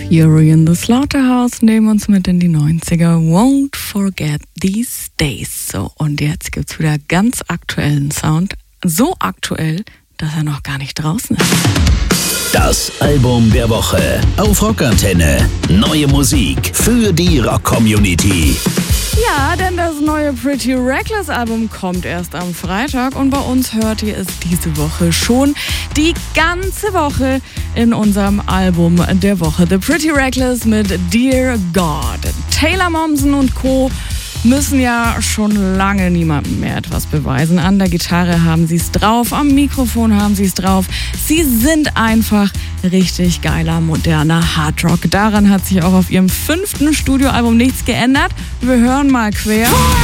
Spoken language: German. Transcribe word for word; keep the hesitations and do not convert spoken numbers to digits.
Fury in the Slaughterhouse nehmen uns mit in die neunziger. Won't forget these days. So, und jetzt gibt's wieder ganz aktuellen Sound. So aktuell, dass er noch gar nicht draußen ist. Das Album der Woche auf Rockantenne. Neue Musik für die Rock-Community. Ja, denn das neue Pretty Reckless Album kommt erst am Freitag und bei uns hört ihr es diese Woche schon die ganze Woche in unserem Album der Woche. The Pretty Reckless mit Dear God. Taylor Momsen und Co. müssen ja schon lange niemandem mehr etwas beweisen. An der Gitarre haben sie es drauf, am Mikrofon haben sie es drauf. Sie sind einfach richtig geiler, moderner Hardrock. Daran hat sich auch auf ihrem fünften Studioalbum nichts geändert. Wir hören mal quer.